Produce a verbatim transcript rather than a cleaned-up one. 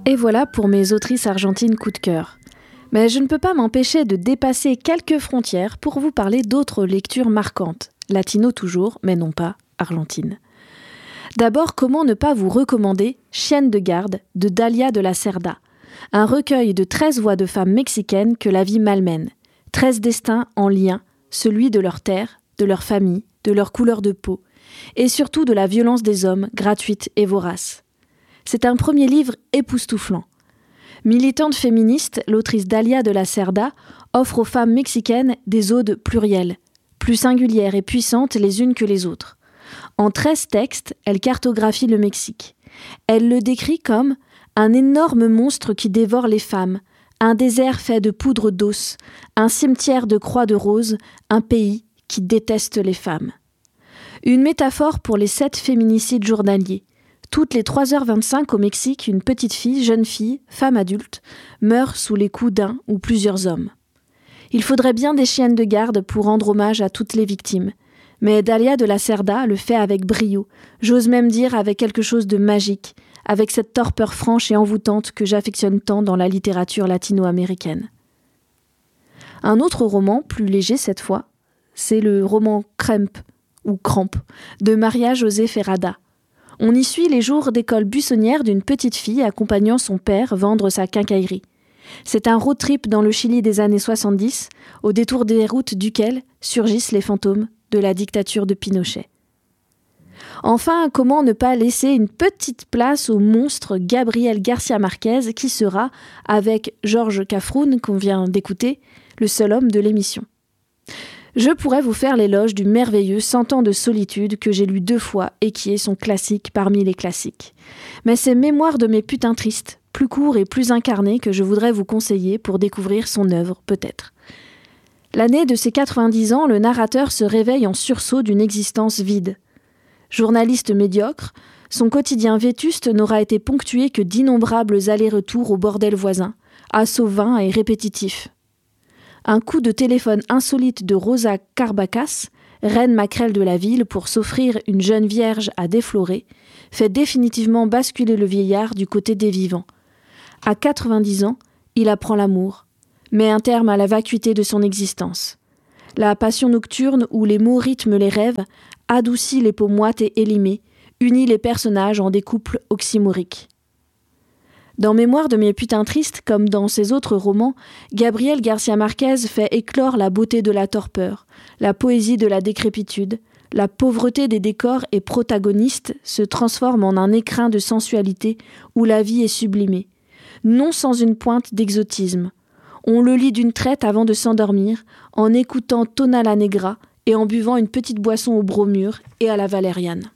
Et voilà pour mes autrices argentines coup de cœur. Mais je ne peux pas m'empêcher de dépasser quelques frontières pour vous parler d'autres lectures marquantes, latino toujours, mais non pas argentine. D'abord, comment ne pas vous recommander Chienne de garde de Dalia de la Cerda, un recueil de treize voix de femmes mexicaines que la vie malmène, treize destins en lien, celui de leur terre, de leur famille, de leur couleur de peau, et surtout de la violence des hommes, gratuite et vorace. C'est un premier livre époustouflant. Militante féministe, l'autrice Dalia de la Cerda offre aux femmes mexicaines des odes plurielles, plus singulières et puissantes les unes que les autres. En treize textes, elle cartographie le Mexique. Elle le décrit comme un énorme monstre qui dévore les femmes, un désert fait de poudre d'os, un cimetière de croix de rose, un pays qui déteste les femmes. Une métaphore pour les sept féminicides journaliers. Toutes les trois heures vingt-cinq au Mexique, une petite fille, jeune fille, femme adulte, meurt sous les coups d'un ou plusieurs hommes. Il faudrait bien des chiennes de garde pour rendre hommage à toutes les victimes. Mais Dalia de la Cerda le fait avec brio, j'ose même dire avec quelque chose de magique, avec cette torpeur franche et envoûtante que j'affectionne tant dans la littérature latino-américaine. Un autre roman, plus léger cette fois, c'est le roman Crempe, ou Crampe, de Maria José Ferrada. On y suit les jours d'école buissonnière d'une petite fille accompagnant son père vendre sa quincaillerie. C'est un road trip dans le Chili des années soixante-dix, au détour des routes duquel surgissent les fantômes de la dictature de Pinochet. Enfin, comment ne pas laisser une petite place au monstre Gabriel García Márquez qui sera, avec Georges Cafroun qu'on vient d'écouter, le seul homme de l'émission. Je pourrais vous faire l'éloge du merveilleux Cent ans de solitude que j'ai lu deux fois et qui est son classique parmi les classiques. Mais c'est Mémoires de mes putains tristes, plus court et plus incarné que je voudrais vous conseiller pour découvrir son œuvre, peut-être. L'année de ses quatre-vingt-dix ans, le narrateur se réveille en sursaut d'une existence vide. Journaliste médiocre, son quotidien vétuste n'aura été ponctué que d'innombrables allers-retours au bordel voisin, assauts vains et répétitifs. Un coup de téléphone insolite de Rosa Carbacas, reine maquerelle de la ville pour s'offrir une jeune vierge à déflorer, fait définitivement basculer le vieillard du côté des vivants. À quatre-vingt-dix ans, il apprend l'amour, met un terme à la vacuité de son existence. La passion nocturne où les mots rythment les rêves adoucit les peaux moites et élimées, unit les personnages en des couples oxymoriques. Dans Mémoires de mes putains tristes, comme dans ses autres romans, Gabriel García Márquez fait éclore la beauté de la torpeur, la poésie de la décrépitude, la pauvreté des décors et protagonistes se transforme en un écrin de sensualité où la vie est sublimée, non sans une pointe d'exotisme. On le lit d'une traite avant de s'endormir, en écoutant Tona la Negra et en buvant une petite boisson au bromure et à la valériane.